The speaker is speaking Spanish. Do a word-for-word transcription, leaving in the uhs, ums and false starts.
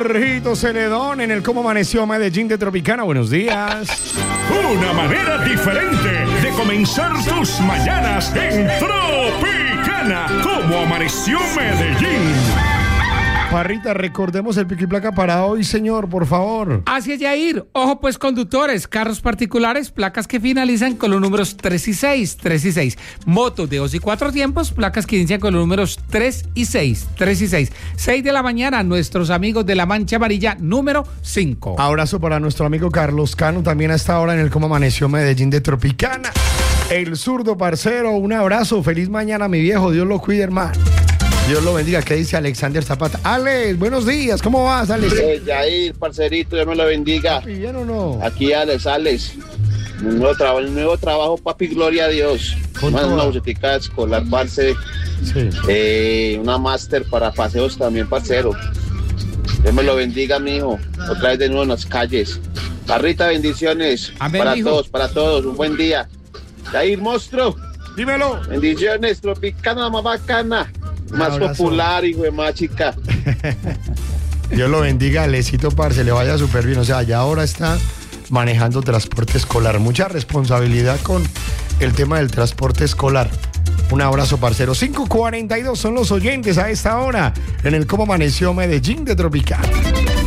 Jorgito Celedón en el Cómo Amaneció Medellín de Tropicana. Buenos días. Una manera diferente de comenzar tus mañanas en Tropicana. Cómo Amaneció Medellín. Parrita, recordemos el pico y placa para hoy, señor, por favor. Así es, Yair. Ojo, pues, conductores, carros particulares, placas que finalizan con los números tres y seis, tres y seis. Motos de dos y cuatro tiempos, placas que inician con los números tres y seis, tres y seis. seis de la mañana, nuestros amigos de la Mancha Amarilla, número cinco. Abrazo para nuestro amigo Carlos Cano, también a esta hora en el Cómo Amaneció Medellín de Tropicana. El zurdo parcero, un abrazo, feliz mañana, mi viejo, Dios lo cuide, hermano. Dios lo bendiga. ¿Qué dice Alexander Zapata? Alex, buenos días, ¿cómo vas, Alex? Eh, Yair, parcerito, Dios me lo bendiga. Papi, ¿bien o no? Aquí Alex, Alex. Un nuevo, trabajo, un nuevo trabajo, papi, gloria a Dios. Más una bucetica escolar, parce. Sí. Eh, una máster para paseos también, parcero. Dios me lo bendiga, mijo. Otra vez de nuevo en las calles. Parrita, bendiciones. Amén, para mijo. todos, para todos. Un buen día. Yair, monstruo. Dímelo. Bendiciones, Tropicana, más bacana. Más abrazo. popular, hijo de más chica. Dios lo bendiga, Alecito, parce, le vaya súper bien. O sea, ya ahora está manejando transporte escolar. Mucha responsabilidad con el tema del transporte escolar. Un abrazo, parcero. cinco cuarenta y dos son los oyentes a esta hora en el Cómo Amaneció Medellín de Tropicana.